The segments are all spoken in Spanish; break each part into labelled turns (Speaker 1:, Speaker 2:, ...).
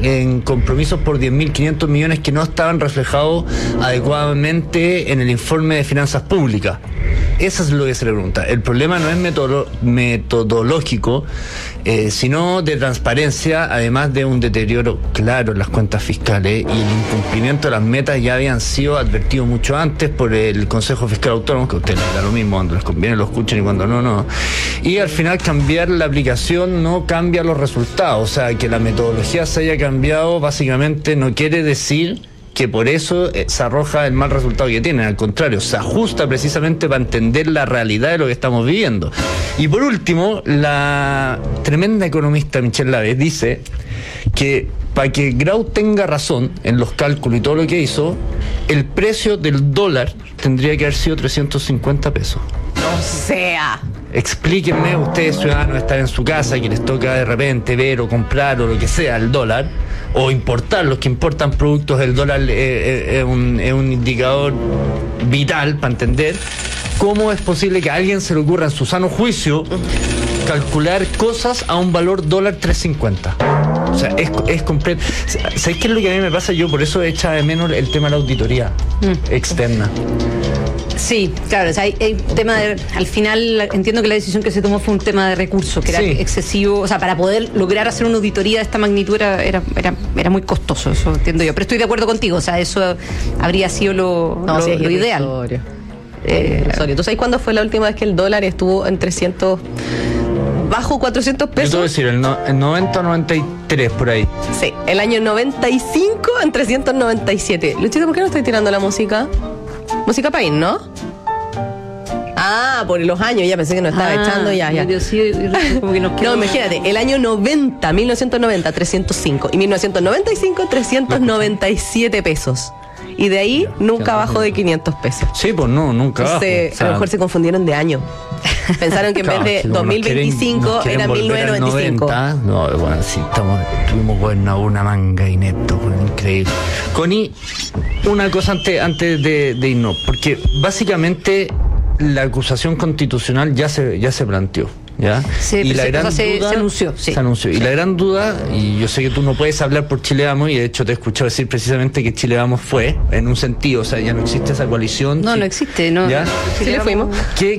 Speaker 1: en compromisos por 10.500 millones que no estaban reflejados adecuadamente en el informe de finanzas públicas. Eso es lo que se le pregunta. El problema no es metodológico, sino de transparencia, además de un deterioro claro en las cuentas fiscales, y el incumplimiento de las metas ya habían sido advertidos mucho antes por el Consejo Fiscal Autónomo, que a ustedes les da lo mismo, cuando les conviene lo escuchan y cuando no. Y al final cambiar la aplicación no cambia los resultados. O sea, que la metodología se haya cambiado básicamente no quiere decir que por eso se arroja el mal resultado que tienen. Al contrario, se ajusta precisamente para entender la realidad de lo que estamos viviendo. Y por último, la tremenda economista Michelle Lavez dice que para que Grau tenga razón en los cálculos y todo lo que hizo, el precio del dólar tendría que haber sido 350 pesos.
Speaker 2: O sea...
Speaker 1: Explíquenme ustedes, ciudadanos, estar en su casa, que les toca de repente ver o comprar o lo que sea el dólar, o importar, los que importan productos, el dólar es un indicador vital para entender cómo es posible que a alguien se le ocurra en su sano juicio calcular cosas a un valor dólar 3.50. O sea, es completo. ¿Sabéis qué es lo que a mí me pasa? Yo por eso he echado de menos el tema de la auditoría externa.
Speaker 2: Sí, claro, o sea, hay tema de, al final entiendo que la decisión que se tomó fue un tema de recursos, que era excesivo, o sea, para poder lograr hacer una auditoría de esta magnitud era muy costoso, eso entiendo yo, pero estoy de acuerdo contigo, o sea, eso habría sido lo ideal.
Speaker 3: ¿Tú sabes cuándo fue la última vez que el dólar estuvo en 300, bajo 400 pesos?
Speaker 1: Yo te voy a decir, el 90 o 93 por ahí.
Speaker 3: Sí, el año 95 en 397. Luchito, ¿por qué no estoy tirando la música? Música país, ¿no? Ah, por los años, ya pensé que nos estaba echando ya.
Speaker 2: Como que nos quedó...
Speaker 3: No, imagínate, el año 1990, 305. Y 1995, 397 pesos. Y de ahí nunca bajó de 500 pesos.
Speaker 1: Sí, pues no, nunca bajó.
Speaker 3: A lo mejor se confundieron de año. Pensaron que en vez de 2025 era 1995.
Speaker 1: No, bueno, sí, tuvimos una manga inepto, increíble. Connie, una cosa antes de irnos, porque básicamente la acusación constitucional ya se planteó. ¿Ya?
Speaker 2: Se anunció.
Speaker 1: Se anunció. Y la gran duda, y yo sé que tú no puedes hablar por Chile Vamos, y de hecho te he escuchado decir precisamente que Chile Vamos fue, en un sentido, o sea, ya no existe esa coalición.
Speaker 2: No existe, ¿no?
Speaker 1: ¿Ya?
Speaker 3: Chile fuimos.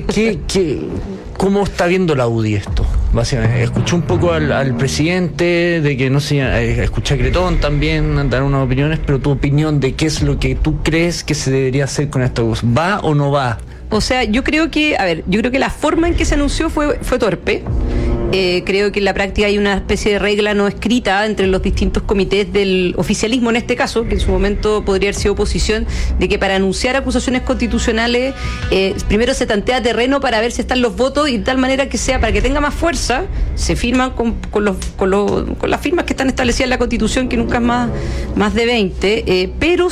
Speaker 1: ¿Cómo está viendo la UDI esto? Básicamente, escuché un poco al presidente, de que no sé, escuché a Cretón también, dar unas opiniones, pero tu opinión de qué es lo que tú crees que se debería hacer con esta cosa. ¿Va o no va?
Speaker 2: O sea, yo creo que la forma en que se anunció fue torpe. Creo que en la práctica hay una especie de regla no escrita entre los distintos comités del oficialismo, en este caso, que en su momento podría haber sido oposición, de que para anunciar acusaciones constitucionales primero se tantea terreno para ver si están los votos, y de tal manera que sea, para que tenga más fuerza, se firman con las firmas que están establecidas en la Constitución, que nunca es más de 20, pero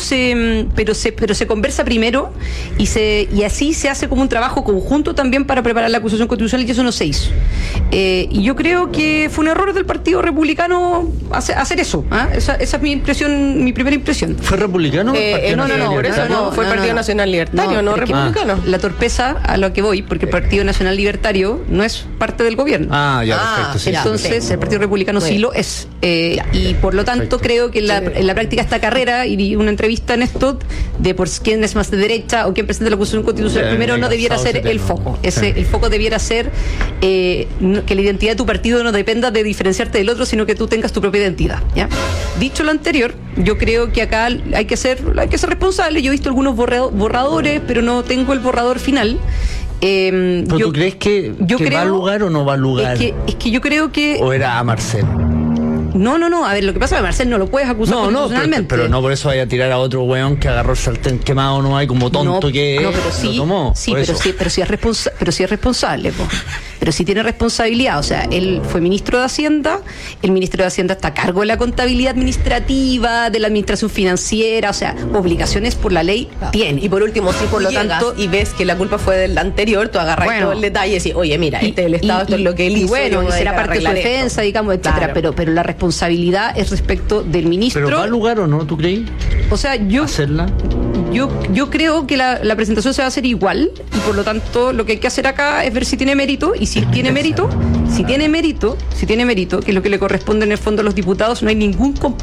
Speaker 2: se conversa primero y así se hace como un trabajo conjunto también para preparar la acusación constitucional, y eso no se hizo. Y yo creo que fue un error del Partido Republicano hacer eso. Esa es mi primera impresión.
Speaker 1: ¿Fue republicano?
Speaker 3: No, por eso no. Fue el Partido Nacional Libertario, no republicano.
Speaker 2: La torpeza a lo que voy, porque el Partido Nacional Libertario no es parte del gobierno.
Speaker 1: Perfecto. Sí,
Speaker 2: entonces, el Partido Republicano sí lo es. Y por lo tanto, creo que en la práctica esta carrera, y una entrevista en esto, de por quién es más de derecha o quién presenta la acusación constitucional primero, no debiera ser el foco. El foco debiera ser que la identidad de tu partido no dependa de diferenciarte del otro, sino que tú tengas tu propia identidad, ¿ya? Dicho lo anterior, yo creo que acá hay que ser responsable. Yo he visto algunos borradores, pero no tengo el borrador final.
Speaker 1: ¿Pero tú crees que va al lugar o no va al lugar?
Speaker 2: Es que yo creo que...
Speaker 1: ¿O era a Marcelo?
Speaker 2: No, a ver, lo que pasa es que Marcel no lo puedes acusar constitucionalmente.
Speaker 1: Pero no por eso vaya a tirar a otro weón que agarró el sartén quemado, no hay como tonto pero
Speaker 2: sí,
Speaker 1: lo tomó.
Speaker 2: Sí, pero sí es responsable, po. Pero sí tiene responsabilidad. O sea, él fue ministro de Hacienda, el ministro de Hacienda está a cargo de la contabilidad administrativa, de la administración financiera, o sea, obligaciones por la ley tiene.
Speaker 3: Y por último, si por lo tanto, y ves que la culpa fue del anterior, tú agarras todo el detalle y decís, oye, mira, este es el Estado, esto es lo que él hizo.
Speaker 2: Y será parte de su defensa, digamos, etcétera. Pero la responsabilidad es respecto del ministro.
Speaker 1: ¿Pero va al lugar o no, tú creí?
Speaker 2: O sea,
Speaker 1: ¿hacerla?
Speaker 2: Yo creo que la presentación se va a hacer igual, y por lo tanto lo que hay que hacer acá es ver si tiene mérito, y si tiene mérito, que es lo que le corresponde en el fondo a los diputados, no hay ningún